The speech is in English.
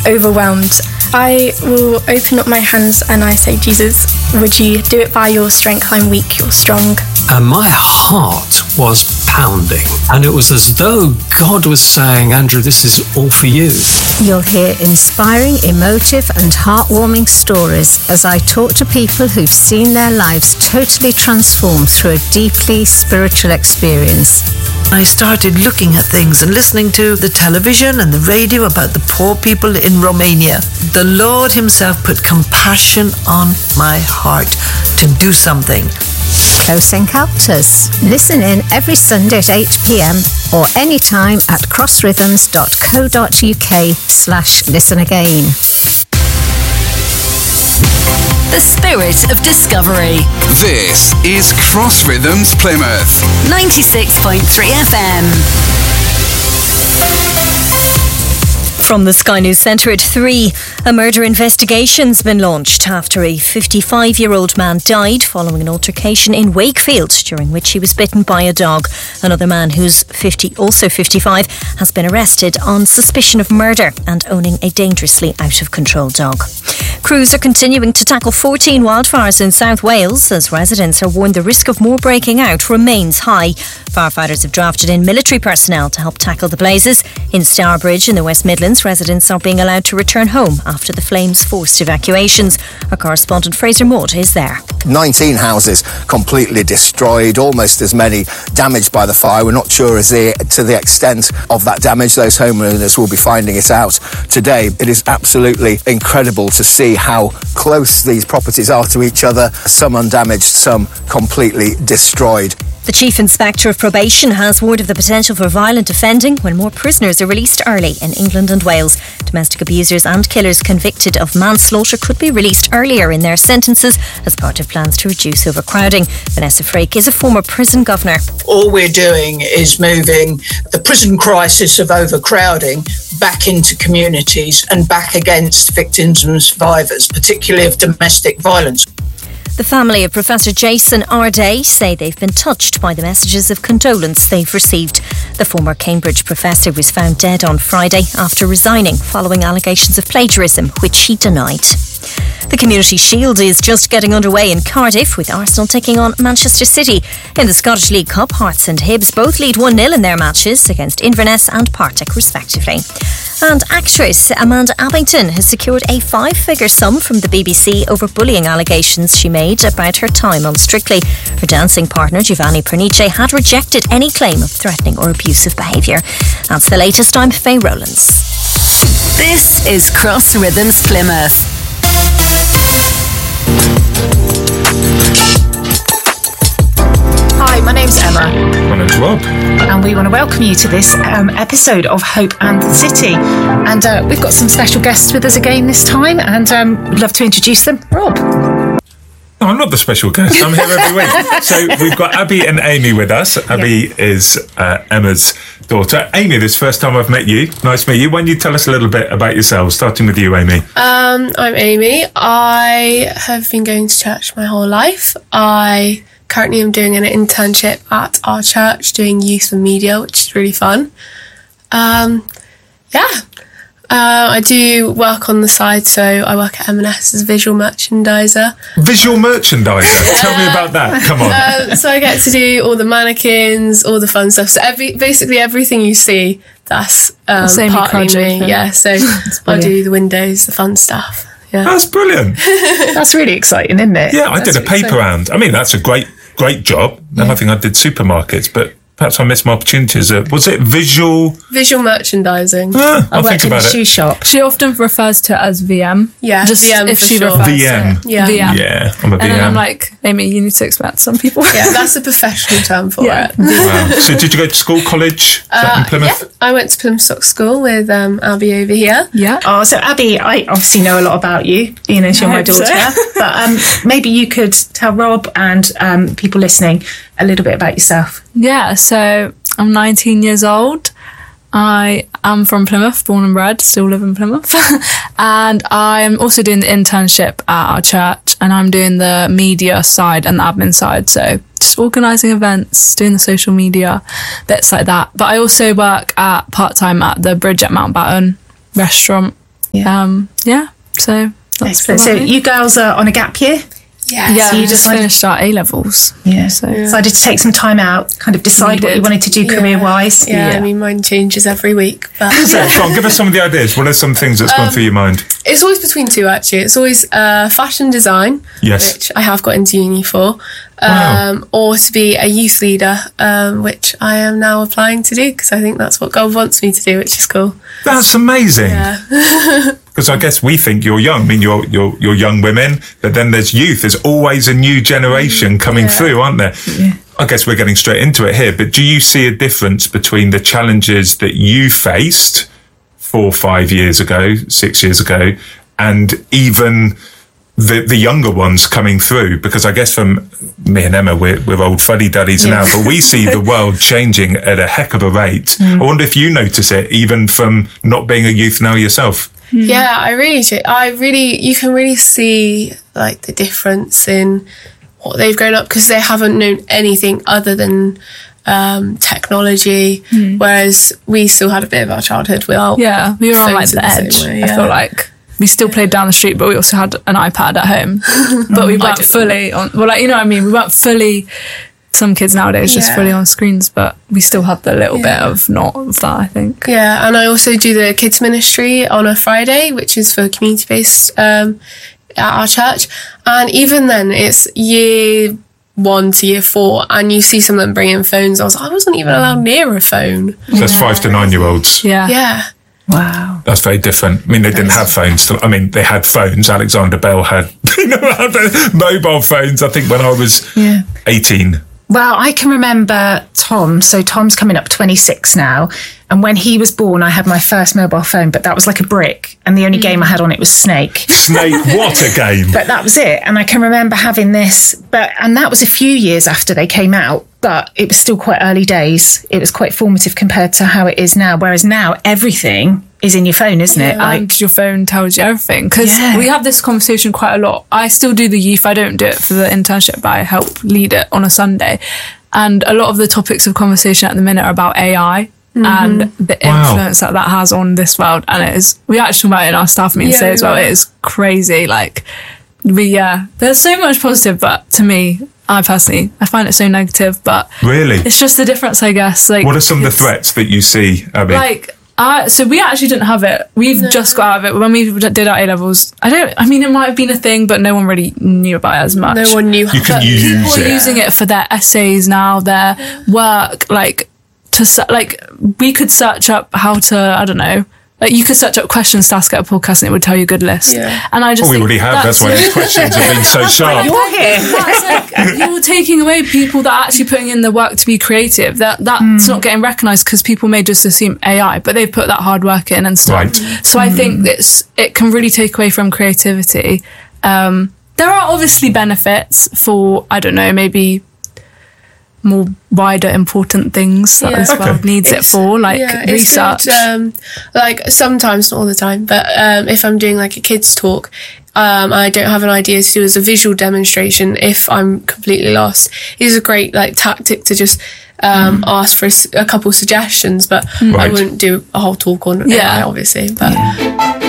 overwhelmed, I will open up my hands and I say, Jesus, would you do it by your strength? I'm weak, you're strong. And my heart was pounding. And it was as though God was saying, Andrew, this is all for you. You'll hear inspiring, emotive and heartwarming stories as I talk to people who've seen their lives totally transformed through a deeply spiritual experience. I started looking at things and listening to the television and the radio about the poor people in Romania. The Lord himself put compassion on my heart to do something. Close Encounters. Listen in every Sunday at 8 p.m. or anytime at crossrhythms.co.uk/listen again. The spirit of discovery. This is Cross Rhythms Plymouth. 96.3 FM. From the Sky News Centre at 3, a murder investigation's been launched after a 55-year-old man died following an altercation in Wakefield during which he was bitten by a dog. Another man who's also 55 has been arrested on suspicion of murder and owning a dangerously out-of-control dog. Crews are continuing to tackle 14 wildfires in South Wales as residents are warned the risk of more breaking out remains high. Firefighters have drafted in military personnel to help tackle the blazes. In Stourbridge in the West Midlands, residents are being allowed to return home after the flames forced evacuations. Our correspondent Fraser Maude is there. 19 houses completely destroyed, almost as many damaged by the fire. We're not sure to the extent of that damage. Those homeowners will be finding it out today. It is absolutely incredible to see how close these properties are to each other. Some undamaged, some completely destroyed. The Chief Inspector of Probation has warned of the potential for violent offending when more prisoners are released early in England and Wales. Domestic abusers and killers convicted of manslaughter could be released earlier in their sentences as part of plans to reduce overcrowding. Vanessa Frake is a former prison governor. All we're doing is moving the prison crisis of overcrowding back into communities and back against victims and survivors, particularly of domestic violence. The family of Professor Jason Arday say they've been touched by the messages of condolence they've received. The former Cambridge professor was found dead on Friday after resigning following allegations of plagiarism, which he denied. The Community Shield is just getting underway in Cardiff with Arsenal taking on Manchester City. In the Scottish League Cup, Hearts and Hibs both lead 1-0 in their matches against Inverness and Partick respectively. And actress Amanda Abbington has secured a 5-figure sum from the BBC over bullying allegations she made about her time on Strictly. Her dancing partner Giovanni Pernice had rejected any claim of threatening or abusive behaviour. That's the latest. I'm Faye Rowlands. This is Cross Rhythms Plymouth. Hi, my name's Emma. My name's Rob. And we want to welcome you to this episode of Hope and the City. And we've got some special guests with us again this time, and we'd love to introduce them. Rob. No, I'm not the special guest. I'm here every week. So we've got Abby and Amy with us. Abby is Emma's daughter. Amy, this is the first time I've met you. Nice to meet you. Why don't you tell us a little bit about yourselves, starting with you, Amy? I'm Amy. I have been going to church my whole life. I currently am doing an internship at our church doing youth and media, which is really fun. I do work on the side, so I work at M&S as a visual merchandiser. Visual merchandiser? Tell me about that. Come on. So I get to do all the mannequins, all the fun stuff. So basically everything you see, that's partly me. Yeah, so I do the windows, the fun stuff. Yeah. That's brilliant. That's really exciting, isn't it? Yeah, I did a paper round. I mean, that's a great job. Yeah. I think I did supermarkets, but perhaps I missed my opportunities. Was it visual merchandising? I worked in a shoe shop. She often refers to it as VM. Yeah, just VM if for she sure. refers VM. to it. Yeah. Yeah, I'm a VM. And then I'm like, Amy, you need to explain to some people. Yeah, that's a professional term for it. Wow. So did you go to school, college? Is that in Plymouth? Yeah, I went to Plymouth Stock School with Abby over here. Yeah. Oh, so Abby, I obviously know a lot about you, being as you're my daughter. So. But maybe you could tell Rob and people listening a little bit about yourself. Yeah, so I'm 19 years old. I am from Plymouth, born and bred, still live in Plymouth. And I'm also doing the internship at our church, and I'm doing the media side and the admin side. So just organising events, doing the social media, bits like that. But I also work part-time at the Bridge at Mountbatten restaurant. So that's excellent. So you girls are on a gap year? Yeah, so you just finished our A-levels. Yeah. So decided to take some time out, kind of decide what you wanted to do career-wise. Yeah, I mean, mine changes every week. But Go on, give us some of the ideas. What are some things that's gone through your mind? It's always between two, actually. It's always fashion design, which I have got into uni for, or to be a youth leader, which I am now applying to do because I think that's what God wants me to do, which is cool. That's amazing. Yeah. Because I guess we think you're young. I mean, you're young women, but then there's youth. There's always a new generation coming through, aren't there? Yeah. I guess we're getting straight into it here, but do you see a difference between the challenges that you faced 4 or 5 years ago, 6 years ago, and even the younger ones coming through? Because I guess from me and Emma, we're old fuddy-duddies now, but we see the world changing at a heck of a rate. I wonder if you notice it, even from not being a youth now yourself. Yeah, I really do. You can really see like the difference in what they've grown up because they haven't known anything other than technology, whereas we still had a bit of our childhood without. Yeah, we were on like the edge. I feel like we still played down the street, but we also had an iPad at home. But we weren't fully on. Well, like, you know what I mean. We weren't fully. Some kids nowadays just fully on screens, but we still have the little bit of not of that, I think. Yeah, and I also do the kids ministry on a Friday, which is for community-based at our church. And even then, it's year 1 to year 4, and you see some of them bringing phones. I wasn't even allowed near a phone. So that's 5 to 9-year-olds. Yeah. Wow. That's very different. I mean, they didn't have phones. I mean, they had phones. Alexander Bell had, mobile phones, I think, when I was 18. Well, I can remember Tom. So Tom's coming up 26 now. And when he was born, I had my first mobile phone, but that was like a brick. And the only game I had on it was Snake. Snake, what a game. But that was it. And I can remember having this, and that was a few years after they came out, but it was still quite early days. It was quite formative compared to how it is now. Whereas now everything is in your phone, isn't it? Like your phone tells you everything. Because we have this conversation quite a lot. I still do the youth. I don't do it for the internship, but I help lead it on a Sunday. And a lot of the topics of conversation at the minute are about AI. And the influence that has on this world, and it is. We actually about it in our staff meeting today as well. It is crazy. Like there's so much positive, but to me, I find it so negative. But really, it's just the difference, I guess. Like, what are some of the threats that you see, Abby? Like, so we actually didn't have it. We've just got out of it when we did our A-levels. I mean, it might have been a thing, but no one really knew about it as much. No one knew. People are using it for their essays now, their work, we could search up how to, I don't know, like you could search up questions to ask at a podcast and it would tell you a good list. Yeah. And I just we already have. That's why these questions have been so sharp. You're here. That's like, you're taking away people that are actually putting in the work to be creative. That's not getting recognised because people may just assume AI, but they've put that hard work in and stuff. Right. So I think it can really take away from creativity. There are obviously benefits for, I don't know, maybe more wider important things that this world needs it for, like research. Good, like sometimes, not all the time, but if I'm doing like a kids talk, I don't have an idea to do as a visual demonstration if I'm completely lost. It is a great like tactic to just ask for a couple suggestions, but I wouldn't do a whole talk on AI, obviously. But